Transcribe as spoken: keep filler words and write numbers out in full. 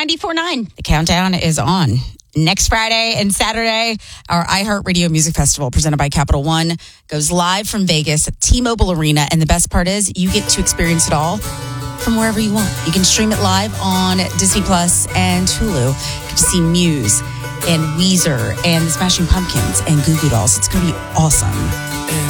ninety-four point nine. The countdown is on. Next Friday and Saturday, our iHeartRadio Music Festival presented by Capital One goes live from Vegas at T-Mobile Arena. And the best part is you get to experience it all from wherever you want. You can stream it live on Disney Plus and Hulu. You get to see Muse and Weezer and the Smashing Pumpkins and Goo Goo Dolls. It's going to be awesome.